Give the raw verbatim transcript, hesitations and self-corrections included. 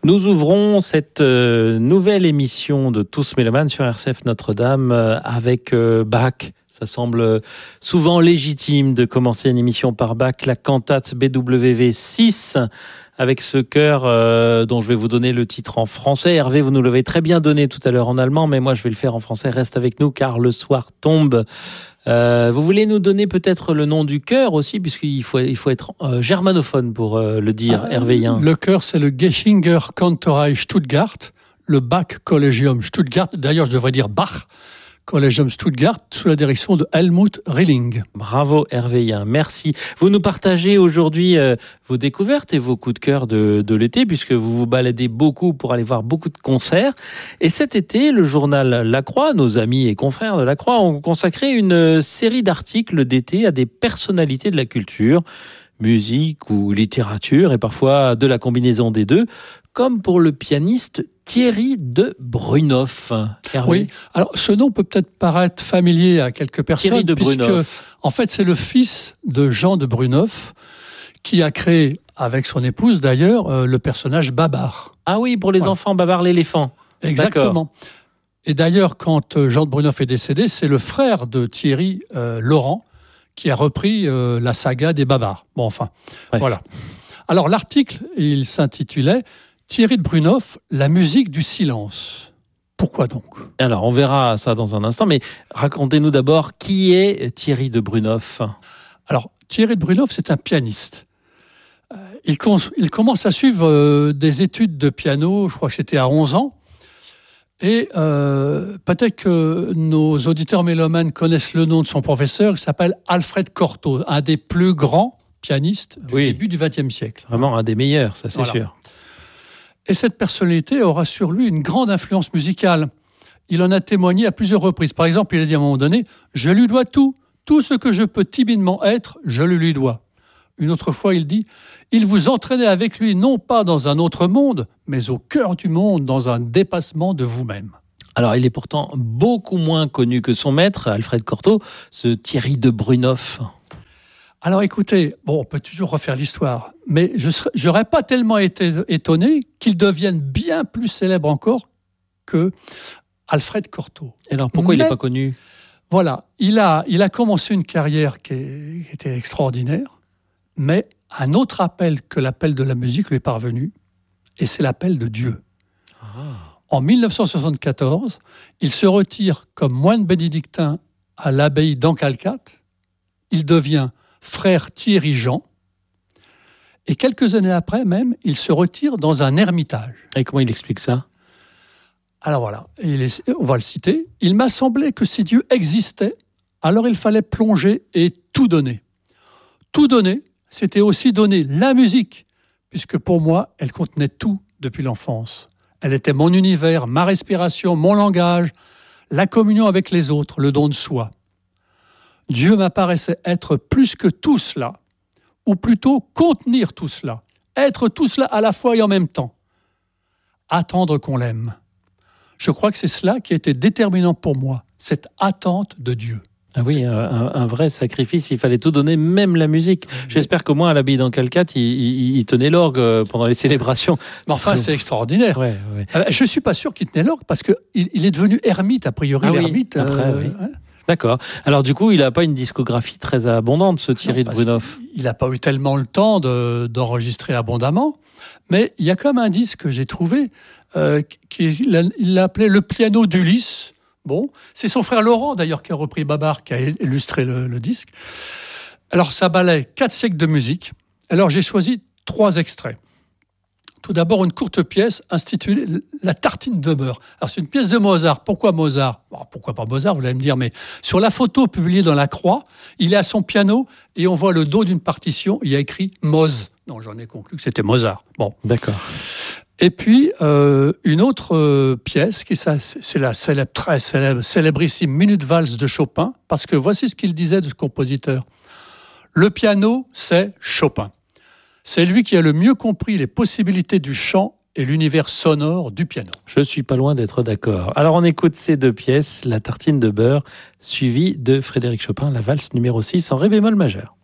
Nous ouvrons cette euh, nouvelle émission de Tous Mélomanes sur R C F Notre-Dame euh, avec euh, Bach. Ça semble souvent légitime de commencer une émission par Bach, la cantate B W V six, avec ce chœur euh, dont je vais vous donner le titre en français. Hervé, vous nous l'avez très bien donné tout à l'heure en allemand, mais moi je vais le faire en français. Reste avec nous car le soir tombe. Euh, vous voulez nous donner peut-être le nom du chœur aussi, puisqu'il faut, il faut être euh, germanophone pour euh, le dire, ah, Hervéien. Le chœur, c'est le Geschinger Kantorei Stuttgart, le Bach Collegium Stuttgart. D'ailleurs, je devrais dire Bach Collegium Stuttgart, sous la direction de Helmut Rilling. Bravo Hervéien, merci. Vous nous partagez aujourd'hui euh, vos découvertes et vos coups de cœur de, de l'été, puisque vous vous baladez beaucoup pour aller voir beaucoup de concerts. Et cet été, le journal La Croix, nos amis et confrères de La Croix, ont consacré une série d'articles d'été à des personnalités de la culture, musique ou littérature, et parfois de la combinaison des deux, comme pour le pianiste Thierry de Brunoff. Hervé. Oui, alors ce nom peut peut-être paraître familier à quelques personnes, Thierry de puisque Brunoff. en fait c'est le fils de Jean de Brunoff qui a créé, avec son épouse d'ailleurs, euh, le personnage Babar. Ah oui, pour les Voilà. enfants, Babar l'éléphant. Exactement. D'accord. Et d'ailleurs, quand euh, Jean de Brunoff est décédé, c'est le frère de Thierry, euh, Laurent, qui a repris euh, la saga des Babars. Bon, enfin, Bref. voilà. Alors l'article, il s'intitulait Thierry de Brunoff, la musique du silence. Pourquoi donc ? Alors, on verra ça dans un instant, mais racontez-nous d'abord qui est Thierry de Brunoff. Alors, Thierry de Brunoff, c'est un pianiste. Il, com- il commence à suivre euh, des études de piano, je crois que c'était à onze ans. Et euh, peut-être que nos auditeurs mélomanes connaissent le nom de son professeur, qui s'appelle Alfred Cortot, un des plus grands pianistes du oui. début du vingtième siècle. Vraiment un des meilleurs, ça c'est voilà. sûr. Et cette personnalité aura sur lui une grande influence musicale. Il en a témoigné à plusieurs reprises. Par exemple, il a dit à un moment donné « Je lui dois tout, tout ce que je peux timidement être, je le lui dois ». Une autre fois, il dit « Il vous entraînait avec lui non pas dans un autre monde, mais au cœur du monde, dans un dépassement de vous-même ». Alors, il est pourtant beaucoup moins connu que son maître, Alfred Cortot, ce Thierry de Brunoff. Alors écoutez, bon, on peut toujours refaire l'histoire, mais je n'aurais pas tellement été étonné qu'il devienne bien plus célèbre encore que Alfred Cortot. Et alors pourquoi mais, il n'est pas connu ? Voilà, il a, il a commencé une carrière qui, est, qui était extraordinaire, mais un autre appel que l'appel de la musique lui est parvenu, et c'est l'appel de Dieu. Ah. En dix-neuf cent soixante-quatorze, il se retire comme moine bénédictin à l'abbaye d'Ancalcat. Il devient frère Thierry Jean, et quelques années après même, il se retire dans un ermitage. Et comment il explique ça ? Alors voilà, il est, on va le citer. « Il m'a semblé que si Dieu existait, alors il fallait plonger et tout donner. Tout donner, c'était aussi donner la musique, puisque pour moi, elle contenait tout depuis l'enfance. Elle était mon univers, ma respiration, mon langage, la communion avec les autres, le don de soi. Dieu m'apparaissait être plus que tout cela, ou plutôt contenir tout cela, être tout cela à la fois et en même temps. Attendre qu'on l'aime. Je crois que c'est cela qui a été déterminant pour moi, cette attente de Dieu. » Ah oui, un, un vrai sacrifice, il fallait tout donner, même la musique. Oui. J'espère qu'au moins à l'abbaye d'Ancalcat, il, il, il tenait l'orgue pendant les célébrations. Mais enfin, c'est extraordinaire. Ouais, ouais. Euh, je ne suis pas sûr qu'il tenait l'orgue, parce qu'il il est devenu ermite, a priori, ah l'ermite. Oui, après, euh, oui. Hein. D'accord. Alors du coup, il n'a pas une discographie très abondante, ce Thierry non, de Brunoff. Il n'a pas eu tellement le temps de, d'enregistrer abondamment, mais il y a comme un disque que j'ai trouvé, euh, qu'il il l'a appelé « Le piano d'Ulysse ». Bon, c'est son frère Laurent, d'ailleurs, qui a repris Babar, qui a illustré le, le disque. Alors, ça balait quatre siècles de musique. Alors, j'ai choisi trois extraits. Tout d'abord, une courte pièce intitulée « La tartine de beurre ». Alors, c'est une pièce de Mozart. Pourquoi Mozart ? Bon, pourquoi pas Mozart, vous allez me dire, mais sur la photo publiée dans La Croix, il est à son piano et on voit le dos d'une partition, il y a écrit « Moz ». Donc, j'en ai conclu que c'était Mozart. Bon. D'accord. Et puis, euh, une autre euh, pièce, qui, ça, c'est la célèbre, très célèbre, célébrissime Minute Valse de Chopin, parce que voici ce qu'il disait de ce compositeur. Le piano, c'est Chopin. C'est lui qui a le mieux compris les possibilités du chant et l'univers sonore du piano. Je ne suis pas loin d'être d'accord. Alors, on écoute ces deux pièces, La tartine de beurre, suivie de Frédéric Chopin, la valse numéro six en ré bémol majeur.